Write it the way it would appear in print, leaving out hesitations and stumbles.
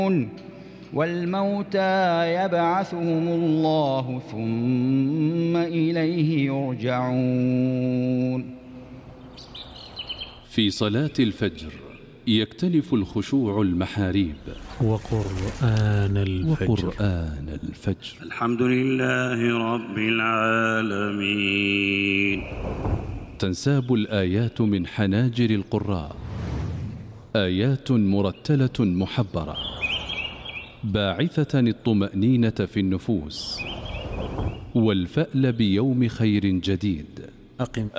والموتى يبعثهم الله ثم إليه يرجعون. في صلاة الفجر يكتنف الخشوع المحاريب. وقرآن الفجر. الحمد لله رب العالمين. تنساب الآيات من حناجر القراء، آيات مرتلة محبرة باعثة الطمأنينة في النفوس والفأل بيوم خير جديد.